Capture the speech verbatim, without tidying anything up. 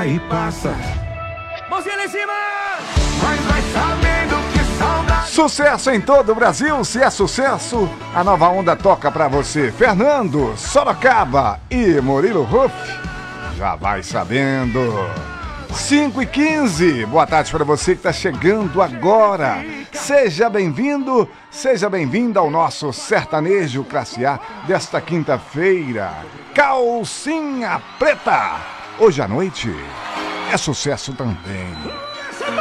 e passa. Mãozinha lá em cima! Mas vai sabendo que saudade. Sucesso em todo o Brasil, se é sucesso, a nova onda toca pra você. Fernando, Sorocaba e Murilo Ruff, já vai sabendo. cinco e quinze, boa tarde para você que está chegando agora. Seja bem-vindo, seja bem-vinda ao nosso sertanejo classe A desta quinta-feira. Calcinha Preta, hoje à noite é sucesso também.